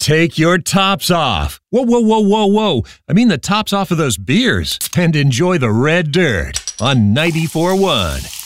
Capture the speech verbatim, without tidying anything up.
Take your tops off. Whoa, whoa, whoa, whoa, whoa. I mean the tops off of those beers. And enjoy the red dirt on ninety-four point one